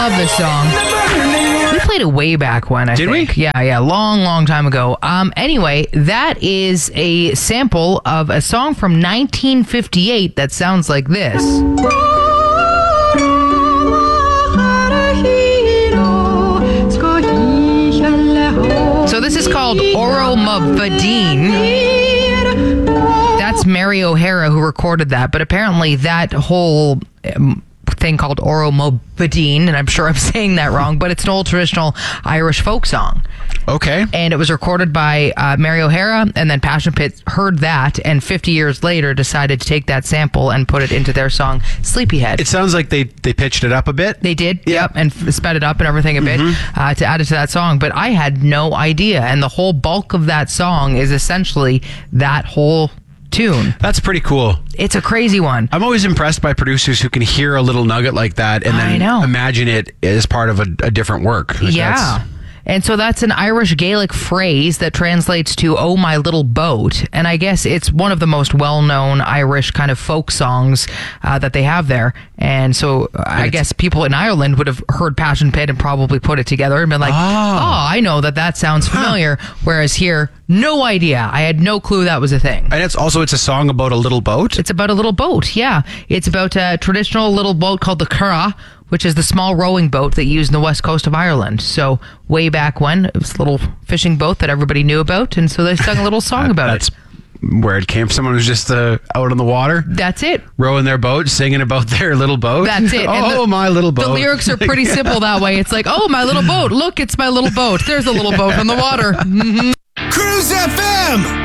Love this song. We played it way back when, I think. Did we? Yeah, long time ago. Anyway, that is a sample of a song from 1958 that sounds like this. So this is called Oromavadine. That's Mary O'Hara who recorded that, but apparently that whole thing called Oromavadine, and I'm sure I'm saying that wrong, but it's an old traditional Irish folk song. Okay. And it was recorded by Mary O'Hara, and then Passion Pit heard that, and 50 years later decided to take that sample and put it into their song Sleepyhead. It sounds like they pitched it up a bit. They did, yep, and sped it up and everything a bit to add it to that song. But I had no idea, and the whole bulk of that song is essentially that whole tune. That's pretty cool. It's a crazy one. I'm always impressed by producers who can hear a little nugget like that and then imagine it as part of a different work. Like yeah. And so that's an Irish Gaelic phrase that translates to "Oh, my little boat." And I guess it's one of the most well-known Irish kind of folk songs that they have there. And so I guess people in Ireland would have heard Passion Pit and probably put it together and been like, oh I know that sounds familiar. Whereas here, no idea. I had no clue that was a thing. And it's a song about a little boat? It's about a little boat, yeah. It's about a traditional little boat called the curragh, which is the small rowing boat that you use in the west coast of Ireland. So way back when, it was a little fishing boat that everybody knew about, and so they sung a little song about it. That's where it came from. Someone who's just out on the water. That's it. Rowing their boat, singing about their little boat. That's it. My little boat. The lyrics are pretty simple that way. It's like, oh, my little boat. Look, it's my little boat. There's a little boat on the water. Cruise FM.